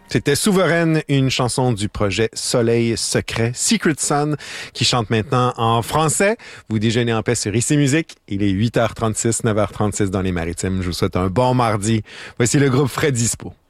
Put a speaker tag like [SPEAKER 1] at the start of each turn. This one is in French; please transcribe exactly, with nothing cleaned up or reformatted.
[SPEAKER 1] C'était Souveraine, une chanson du projet Soleil Secret, Secret Sun, qui chante maintenant en français. Vous déjeunez en paix sur Ici Musique. Il est huit heures trente-six, neuf heures trente-six dans les Maritimes. Je vous souhaite un bon mardi. Voici le groupe Fred Dispo.